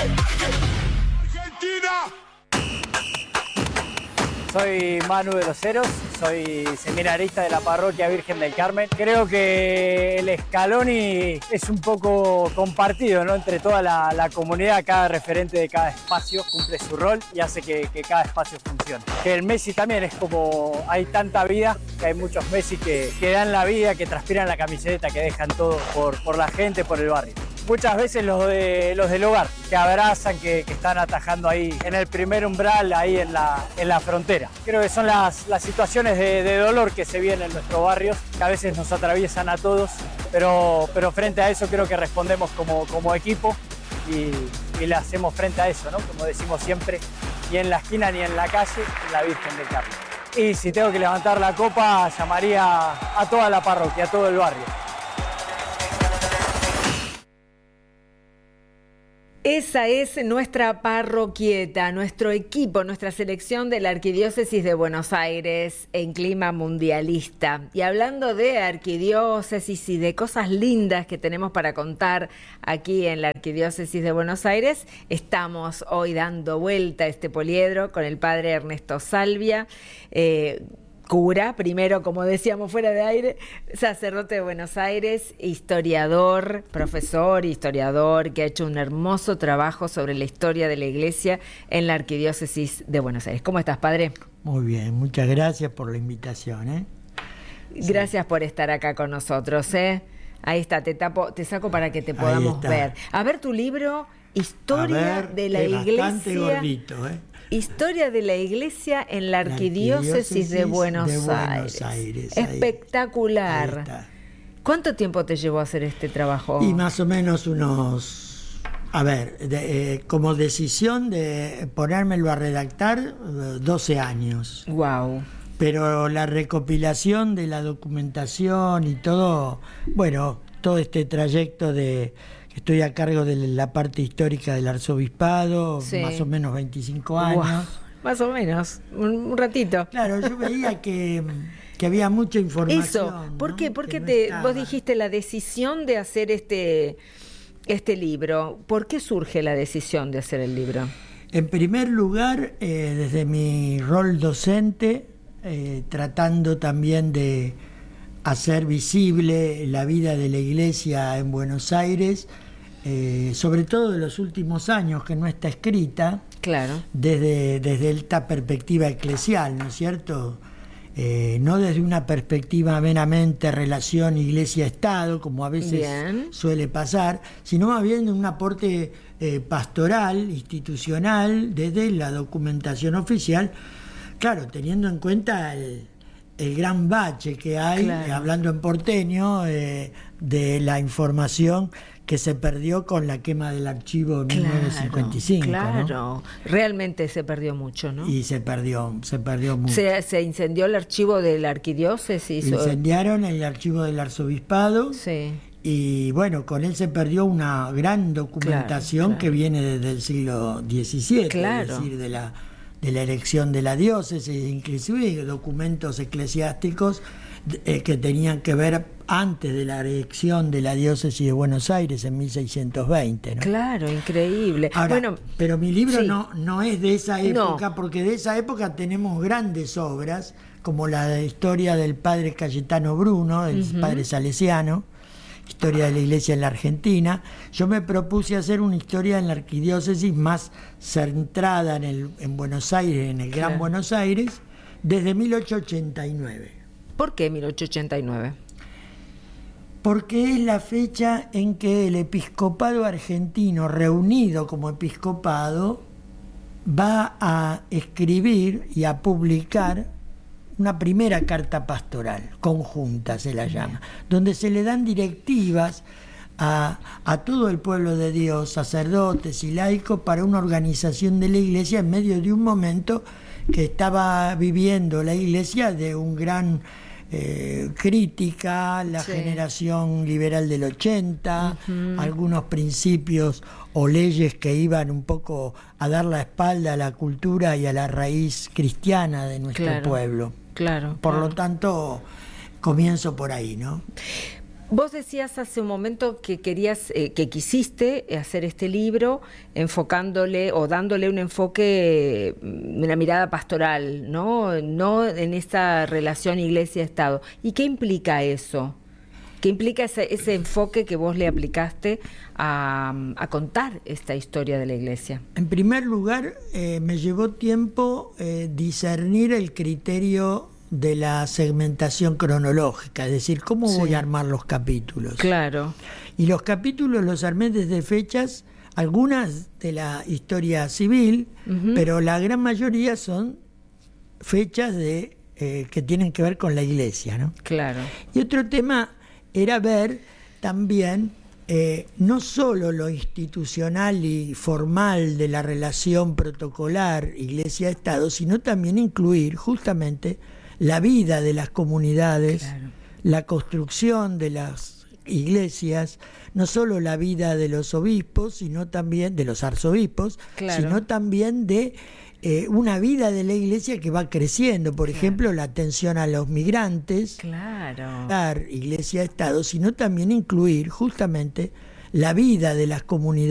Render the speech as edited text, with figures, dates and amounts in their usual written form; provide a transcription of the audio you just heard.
Soy Manu de los Ceros, soy seminarista de la Parroquia Virgen del Carmen. Creo que el Scaloni es un poco compartido, ¿no?, entre toda la comunidad. Cada referente de cada espacio cumple su rol y hace que cada espacio funcione. Que el Messi también es como, hay tanta vida, que hay muchos Messi que dan la vida, que transpiran la camiseta, que dejan todo por la gente, por el barrio. Muchas veces los del hogar, que abrazan, que están atajando ahí en el primer umbral, ahí en la frontera. Creo que son las situaciones de dolor que se vienen en nuestros barrios, que a veces nos atraviesan a todos, pero frente a eso creo que respondemos como equipo y le hacemos frente a eso, ¿no? Como decimos siempre, ni en la esquina ni en la calle, la Virgen del Carmen. Y si tengo que levantar la copa, llamaría a toda la parroquia, a todo el barrio. Esa es nuestra parroquieta, nuestro equipo, nuestra selección de la Arquidiócesis de Buenos Aires en clima mundialista. Y hablando de arquidiócesis y de cosas lindas que tenemos para contar aquí en la Arquidiócesis de Buenos Aires, estamos hoy dando vuelta a este poliedro con el padre Ernesto Salvia, cura, primero, como decíamos fuera de aire, sacerdote de Buenos Aires, historiador, profesor, historiador, que ha hecho un hermoso trabajo sobre la historia de la Iglesia en la Arquidiócesis de Buenos Aires. ¿Cómo estás, padre? Muy bien, muchas gracias por la invitación. Gracias por estar acá con nosotros. Ahí está, te saco para que te podamos ver. A ver tu libro, Historia de la Iglesia. Bastante gordito, Historia de la Iglesia en la Arquidiócesis de Buenos Aires. Espectacular. ¿Cuánto tiempo te llevó a hacer este trabajo? Y más o menos unos... como decisión de ponérmelo a redactar, 12 años. Wow. Pero la recopilación de la documentación y todo, bueno, todo este trayecto de... Estoy a cargo de la parte histórica del arzobispado, sí, más o menos 25 años. Wow, más o menos, un ratito. Claro, yo veía que había mucha información. Eso, ¿por qué? ¿No? Porque vos dijiste la decisión de hacer este libro. ¿Por qué surge la decisión de hacer el libro? En primer lugar, desde mi rol docente, tratando también de hacer visible la vida de la Iglesia en Buenos Aires, sobre todo en los últimos años, que no está escrita, claro, desde esta perspectiva eclesial, ¿no es cierto? No desde una perspectiva meramente relación Iglesia-Estado, como a veces suele pasar, sino más bien de un aporte pastoral, institucional, desde la documentación oficial, claro, teniendo en cuenta el gran bache que hay, claro, hablando en porteño, de la información que se perdió con la quema del archivo en 1955. Claro, ¿no? Realmente se perdió mucho, ¿no? Y se perdió mucho. Se incendió el archivo de la arquidiócesis. Incendiaron el archivo del arzobispado. Sí. Y bueno, con él se perdió una gran documentación que viene desde el siglo XVII, claro, es decir, de la elección de la diócesis, inclusive documentos eclesiásticos que tenían que ver antes de la elección de la diócesis de Buenos Aires en 1620, ¿no? Claro, increíble. Ahora, bueno, pero mi libro sí, no es de esa época, porque de esa época tenemos grandes obras, como la historia del padre Cayetano Bruno, el padre salesiano, historia de la Iglesia en la Argentina. Yo me propuse hacer una historia en la arquidiócesis más centrada en Buenos Aires, en el Gran Buenos Aires, desde 1889. ¿Por qué 1889? Porque es la fecha en que el episcopado argentino, reunido como episcopado, va a escribir y a publicar una primera carta pastoral, conjunta se la llama, donde se le dan directivas a todo el pueblo de Dios, sacerdotes y laicos, para una organización de la Iglesia en medio de un momento que estaba viviendo la Iglesia de un gran crítica, la generación liberal del 80, algunos principios o leyes que iban un poco a dar la espalda a la cultura y a la raíz cristiana de nuestro pueblo. Claro. Por lo tanto, comienzo por ahí, ¿no? Vos decías hace un momento que que quisiste hacer este libro enfocándole o dándole un enfoque, una mirada pastoral, ¿no? No en esa relación iglesia-estado. ¿Y qué implica eso? ¿Qué implica ese enfoque que vos le aplicaste a contar esta historia de la iglesia? En primer lugar, me llevó tiempo discernir el criterio de la segmentación cronológica, es decir, cómo voy a armar los capítulos. Claro. Y los capítulos los armé desde fechas, algunas de la historia civil, pero la gran mayoría son fechas que tienen que ver con la iglesia, ¿no? Claro. Y otro tema era ver también no solo lo institucional y formal de la relación protocolar iglesia-estado, sino también incluir justamente la vida de las comunidades, claro, la construcción de las iglesias, no solo la vida de los obispos, sino también de los arzobispos, claro, sino también de una vida de la iglesia que va creciendo, por ejemplo, la atención a los migrantes, claro, iglesia-estado, sino también incluir justamente la vida de las comunidades